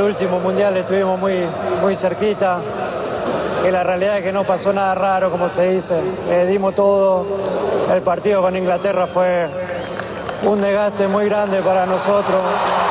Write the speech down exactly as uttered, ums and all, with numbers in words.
último mundial estuvimos muy, muy cerquita, que la realidad es que no pasó nada raro, como se dice. Eh, dimos todo. El partido con Inglaterra fue un desgaste muy grande para nosotros.